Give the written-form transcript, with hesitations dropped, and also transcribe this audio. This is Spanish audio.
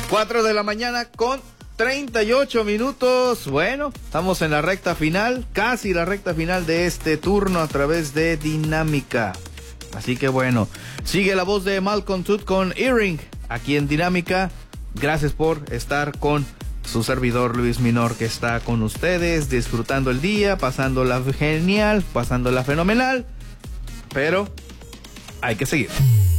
4 de la mañana con 38 minutos. Bueno, estamos en la recta final, casi la recta final de este turno a través de Dinámica. Así que bueno, sigue la voz de Malcolm Toot con Earring aquí en Dinámica. Gracias por estar con su servidor Luis Minor, que está con ustedes disfrutando el día, pasándola genial, pasándola fenomenal. Pero hay que seguir.